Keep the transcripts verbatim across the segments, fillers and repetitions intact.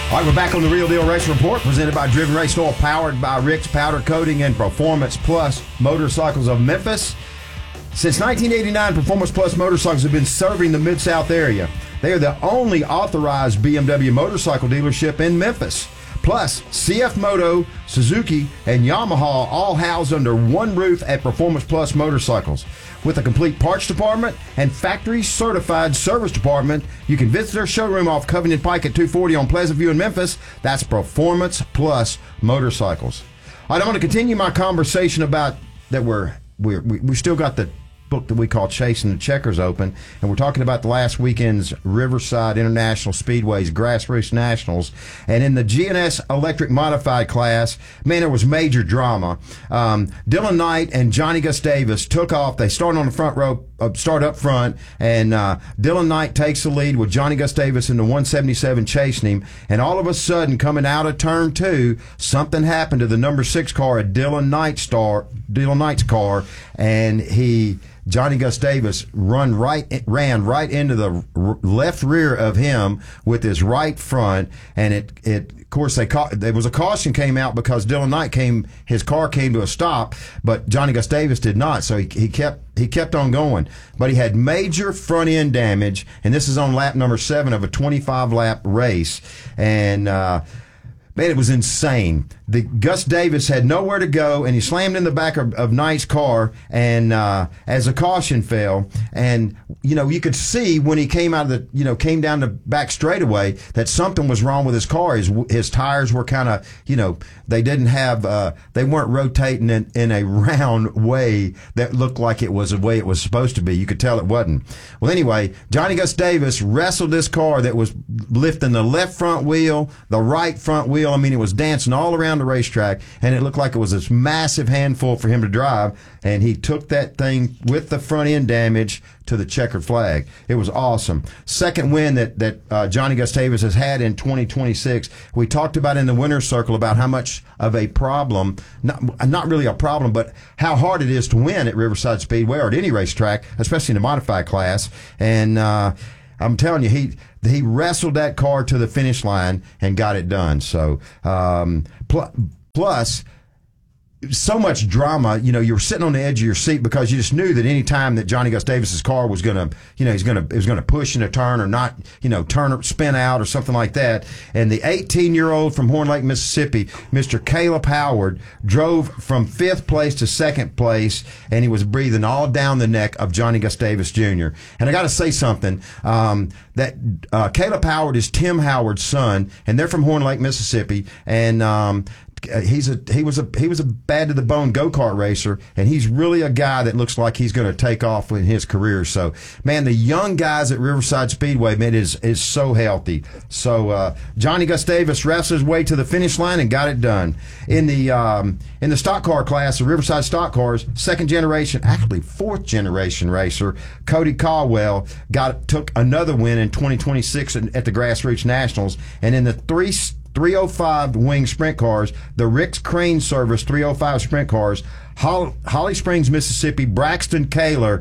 All right, we're back on the Real Deal Race Report, presented by Driven Race Oil, powered by Rick's Powder Coating and Performance Plus Motorcycles of Memphis. Since nineteen eighty-nine, Performance Plus Motorcycles have been serving the Mid-South area. They are the only authorized B M W motorcycle dealership in Memphis. Plus, C F Moto, Suzuki, and Yamaha all housed under one roof at Performance Plus Motorcycles. With a complete parts department and factory-certified service department, you can visit their showroom off Covington Pike at two forty on Pleasant View in Memphis. That's Performance Plus Motorcycles. All right, I'm going to continue my conversation about that we're, we're, we we still got the book that we call Chasing the Checkers open, and we're talking about the last weekend's Riverside International Speedway's Grassroots Nationals. And in the G N S Electric Modified class, man, there was major drama. Um, Dylan Knight and Johnny Gustavus took off. They started on the front row, uh, start up front, and uh, Dylan Knight takes the lead with Johnny Gustavus in the one seventy-seven chasing him. And all of a sudden, coming out of turn two, something happened to the number six car at Dylan Knight's star, Dylan Knight's car, and he Johnny Gustavus run right, ran right into the r- left rear of him with his right front, and it, it, of course, they ca- there was a caution came out because Dylan Knight came, his car came to a stop, but Johnny Gustavus did not, so he, he kept, he kept on going, but he had major front end damage, and this is on lap number seven of a twenty-five lap race, and uh, man, it was insane. The Gustavus had nowhere to go, and he slammed in the back of, of Knight's car, and uh, as a caution fell, and you know you could see when he came out of the, you know, came down the back straightaway that something was wrong with his car. His his tires were kind of, you know, they didn't have, uh, they weren't rotating in, in a round way that looked like it was the way it was supposed to be. You could tell it wasn't. Well, anyway, Johnny Gustavus wrestled this car that was lifting the left front wheel, the right front wheel. I mean, it was dancing all around the racetrack, and it looked like it was this massive handful for him to drive, and he took that thing with the front end damage to the checkered flag. It was awesome. Second win that, that uh, Johnny Gustavus has had in twenty twenty-six. We talked about in the winner's circle about how much of a problem, not, not really a problem, but how hard it is to win at Riverside Speedway or at any racetrack, especially in the modified class. And uh, I'm telling you, he he wrestled that car to the finish line and got it done. So, um, pl- plus, so much drama, you know, you were sitting on the edge of your seat because you just knew that any time that Johnny Gustavus's car was going to, you know, he's going to, it was going to push in a turn or not, you know, turn or spin out or something like that. And the eighteen-year-old from Horn Lake, Mississippi, Mister Caleb Howard, drove from fifth place to second place, and he was breathing all down the neck of Johnny Gustavus Junior And I got to say something, um, that uh, Caleb Howard is Tim Howard's son, and they're from Horn Lake, Mississippi, and um, He's a he was a he was a bad to the bone go-kart racer, and he's really a guy that looks like he's going to take off in his career. So, man, the young guys at Riverside Speedway, man, is is so healthy. So uh, Johnny Gustavus wrestled his way to the finish line and got it done. In the um, in the stock car class, the Riverside stock cars, second generation, actually fourth generation racer Cody Caldwell got took another win in twenty twenty-six at the Grassroots Nationals, and in the three. three oh five wing sprint cars, the Rick's Crane Service three oh five sprint cars, Holly, Holly Springs, Mississippi, Braxton Kaler,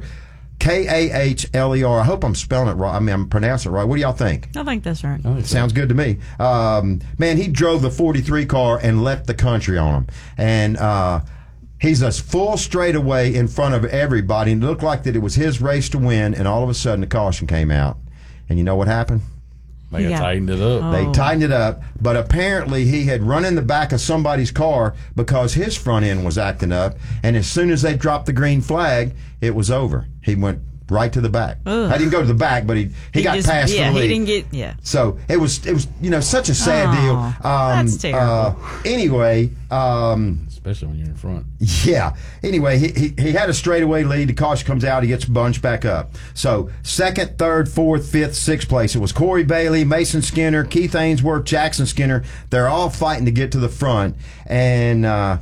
K A H L E R. I hope I'm spelling it right. I mean, I'm pronouncing it right. What do y'all think? I think that's right. It sounds good to me. Um, man, he drove the forty-three car and left the country on him. And uh, he's a full straightaway in front of everybody. And it looked like that it was his race to win, and all of a sudden the caution came out. And you know what happened? They Yeah. tightened it up. Oh. They tightened it up, but apparently he had run in the back of somebody's car because his front end was acting up, and as soon as they dropped the green flag, it was over. He went right to the back. Ugh. I didn't go to the back, but he, he, He got just- past yeah, the lead. he didn't get, yeah. So it was, it was, you know, such a sad Oh, deal. Um, that's terrible. Uh, anyway, um, Especially when you're in front. yeah. Anyway, he, he he had a straightaway lead. The caution comes out. He gets bunched back up. So second, third, fourth, fifth, sixth place. It was Corey Bailey, Mason Skinner, Keith Ainsworth, Jackson Skinner. They're all fighting to get to the front. And uh,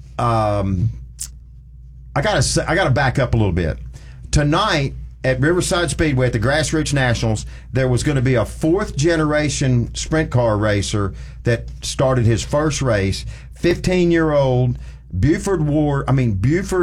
um, I gotta I gotta back up a little bit. Tonight at Riverside Speedway at the Grassroots Nationals, there was going to be a fourth generation sprint car racer that started his first race. fifteen year old Buford Ward, I mean Buford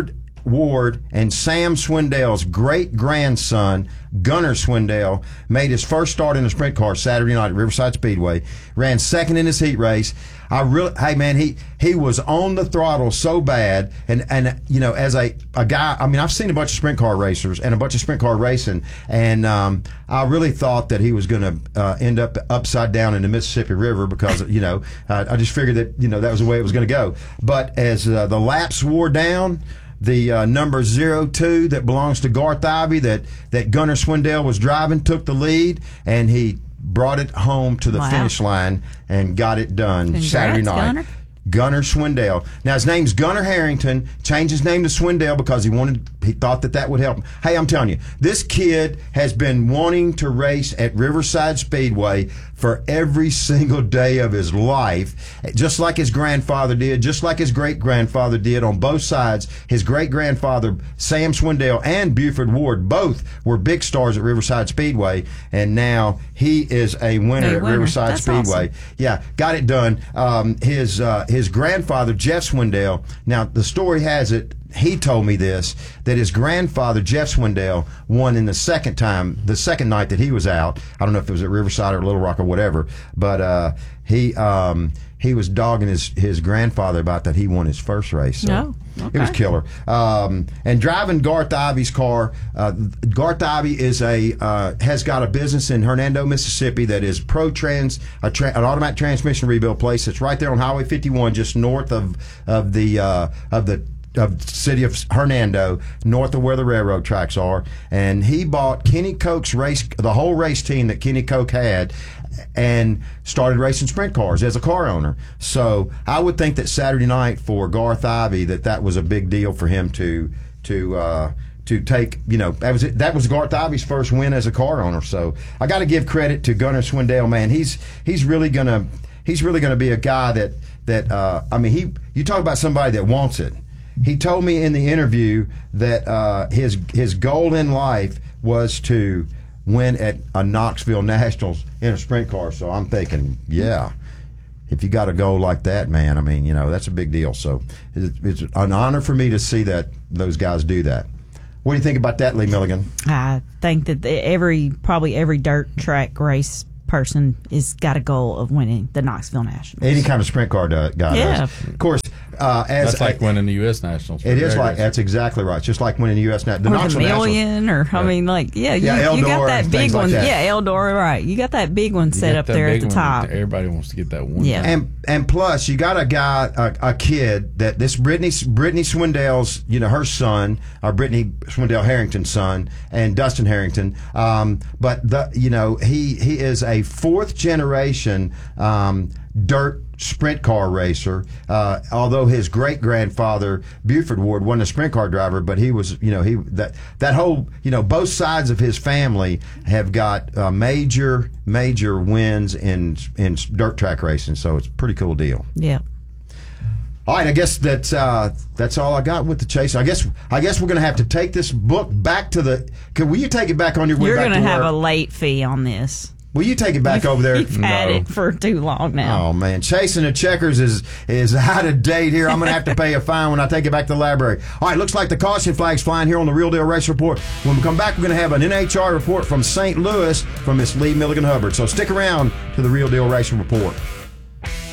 Ward and Sam Swindell's great grandson, Gunnar Swindell, made his first start in a sprint car Saturday night at Riverside Speedway. Ran second in his heat race. I really, hey man, he he was on the throttle so bad, and and you know, as a a guy, I mean, I've seen a bunch of sprint car racers and a bunch of sprint car racing, and um, I really thought that he was going to uh, end up upside down in the Mississippi River because you know uh, I just figured that you know that was the way it was going to go. But as uh, the laps wore down, the uh, number zero two that belongs to Garth Ivy that that Gunnar Swindell was driving took the lead, and he brought it home to the wow. finish line and got it done. Congrats, Saturday night. Gunnar. Gunnar Swindell. Now his name's Gunnar Harrington. Changed his name to Swindell because he wanted. He thought that that would help him. Hey, I'm telling you, this kid has been wanting to race at Riverside Speedway for every single day of his life, just like his grandfather did, just like his great-grandfather did on both sides. His great-grandfather, Sam Swindell, and Buford Ward, both were big stars at Riverside Speedway, and now he is a winner hey, at winner. Riverside That's Speedway. Awesome. Yeah, got it done. Um, his uh, his grandfather, Jeff Swindell, now the story has it, he told me this, that his grandfather, Jeff Swindell, won in the second time, the second night that he was out. I don't know if it was at Riverside or Little Rock or whatever, but uh, he um, he was dogging his, his grandfather about that he won his first race. So no. Okay. It was killer. Um, and driving Garth Ivy's car, uh, Garth Ivy is a uh, has got a business in Hernando, Mississippi that is Pro Trans, a tra- an automatic transmission rebuild place. It's right there on Highway fifty-one, just north of of the uh, of the of the city of Hernando, north of where the railroad tracks are. And he bought Kenny Koch's race, the whole race team that Kenny Koch had, and started racing sprint cars as a car owner. So I would think that Saturday night for Garth Ivy, that that was a big deal for him to to uh, to take. You know, that was it, that was Garth Ivy's first win as a car owner. So I got to give credit to Gunnar Swindell, man. He's he's really gonna he's really gonna be a guy that that uh, I mean he you talk about somebody that wants it. He told me in the interview that uh, his his goal in life was to win at a Knoxville Nationals in a sprint car. So I'm thinking, yeah, if you got a goal like that, man, I mean, you know, that's a big deal. So it's, it's an honor for me to see that those guys do that. What do you think about that, Lee Milligan? I think that every probably every dirt track race person is got a goal of winning the Knoxville Nationals. Any kind of sprint car guy yeah. does. Of course, uh, as that's like a, winning the U S Nationals. It is like that's exactly right. It's just like winning the U S Nationals. The or Knoxville the million, Nationals. Or I mean, like yeah, you, yeah, you got that big one. Like that. Yeah, Eldor, right? You got that big one set up there at the top. Everybody wants to get that one. Yeah, and and plus you got a guy, a, a kid that this Brittany Brittany Swindell's, you know, her son, or Brittany Swindell Harrington's son, and Dustin Harrington. Um, but the you know he he is a fourth generation. generation um, dirt sprint car racer, uh, although his great grandfather Buford Ward wasn't a sprint car driver, but he was, you know, he that that whole, you know, both sides of his family have got uh, major major wins in in dirt track racing, so it's a pretty cool deal. Yeah. All right, I guess that's uh, that's all I got with the chase. I guess I guess we're going to have to take this book back to the. Can, will you take it back on your way You're back to work? You're going to have a late fee on this. Will you take it back over there? You've had no. it for too long now. Oh, man. Chasing the checkers is is out of date here. I'm going to have to pay a fine when I take it back to the library. All right, looks like the caution flag's flying here on the Real Deal Race Report. When we come back, we're going to have an N H R report from Saint Louis from Miss Lee Milligan Hubbard. So stick around to the Real Deal Race Report.